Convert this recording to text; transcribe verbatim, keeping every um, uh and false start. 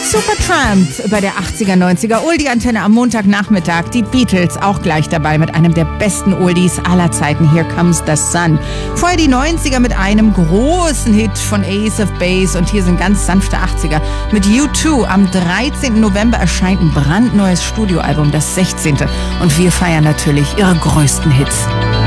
Supertramp bei der achtziger, neunziger Oldie-Antenne am Montagnachmittag. Die Beatles auch gleich dabei mit einem der besten Oldies aller Zeiten. Here Comes the Sun. Vorher die neunziger mit einem großen Hit von Ace of Base. Und hier sind ganz sanfte achtziger mit U zwei. Am dreizehnten November erscheint ein brandneues Studioalbum, das sechzehnte. Und wir feiern natürlich ihre größten Hits.